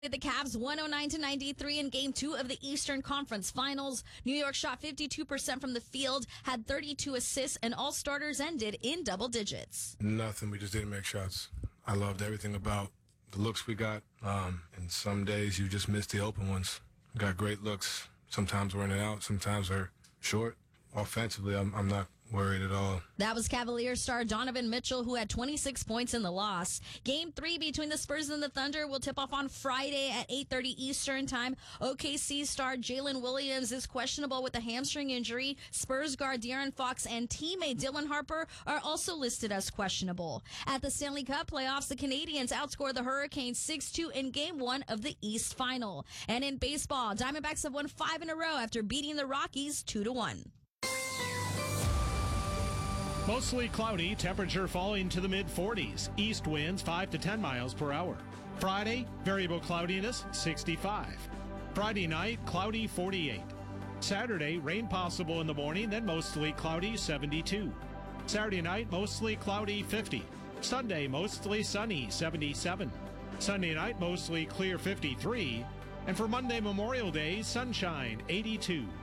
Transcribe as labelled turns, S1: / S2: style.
S1: The Cavs 109-93 in Game 2 of the Eastern Conference Finals. New York shot 52% from the field, had 32 assists, and all starters ended in double digits.
S2: Nothing. We just didn't make shots. I loved everything about the looks we got. And some days you just miss the open ones. We got great looks. Sometimes we're in and out. Sometimes they're short. Offensively, I'm not worried at all.
S1: That was Cavaliers star Donovan Mitchell, who had 26 points in the loss. Game 3 between the Spurs and the Thunder will tip off on Friday at 8:30 Eastern Time. OKC star Jalen Williams is questionable with a hamstring injury. Spurs guard De'Aaron Fox and teammate Dylan Harper are also listed as questionable. At the Stanley Cup playoffs, the Canadiens outscored the Hurricanes 6-2 in Game 1 of the East Final. And in baseball, Diamondbacks have won 5 in a row after beating the Rockies 2-1.
S3: Mostly cloudy, temperature falling to the mid-40s. East winds 5 to 10 miles per hour. Friday, variable cloudiness, 65. Friday night, cloudy, 48. Saturday, rain possible in the morning, then mostly cloudy, 72. Saturday night, mostly cloudy, 50. Sunday, mostly sunny, 77. Sunday night, mostly clear, 53. And for Monday, Memorial Day, sunshine, 82.